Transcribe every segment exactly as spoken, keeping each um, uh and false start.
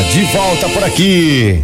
de volta por aqui.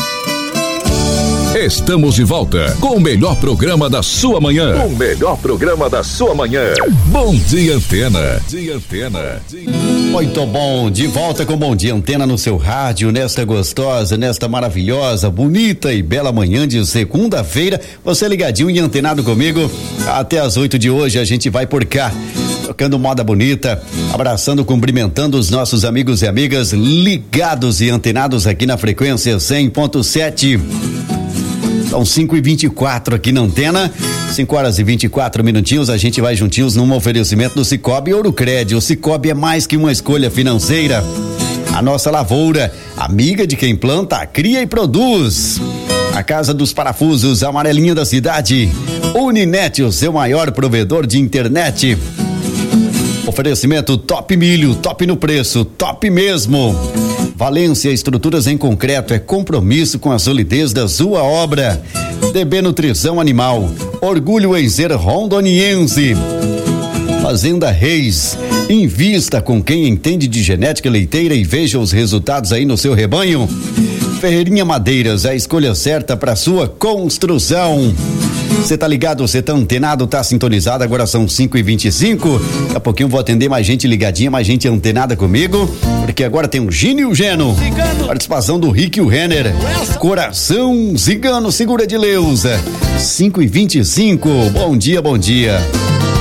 Estamos de volta com o melhor programa da sua manhã. O melhor programa da sua manhã. Bom Dia Antena. Dia Antena. Muito bom, de volta com Bom Dia Antena no seu rádio, nesta gostosa, nesta maravilhosa, bonita e bela manhã de segunda-feira. Você ligadinho e antenado comigo. Até as oito de hoje a gente vai por cá, tocando moda bonita, abraçando, cumprimentando os nossos amigos e amigas ligados e antenados aqui na frequência cem ponto sete. São cinco e vinte e quatro aqui na antena, cinco horas e vinte e quatro minutinhos, a gente vai juntinhos num oferecimento do Cicobi Ourocred. O Cicobi é mais que uma escolha financeira. A nossa lavoura, amiga de quem planta, cria e produz. A Casa dos Parafusos, amarelinha da cidade. Uninet, o seu maior provedor de internet. Oferecimento Top Milho, top no preço, top mesmo. Valência Estruturas em Concreto, é compromisso com a solidez da sua obra. D B Nutrição Animal, orgulho em ser rondoniense. Fazenda Reis, invista com quem entende de genética leiteira e veja os resultados aí no seu rebanho. Ferreirinha Madeiras, a escolha certa para sua construção. Você tá ligado, você tá antenado, tá sintonizado, agora são cinco e vinte e cinco. Daqui a pouquinho eu vou atender mais gente ligadinha, mais gente antenada comigo, porque agora tem o Gino e o Geno. Zigano. Participação do Rick e o Renner. Coração Zigano, segura de Leusa. cinco e vinte e cinco. Bom dia, bom dia.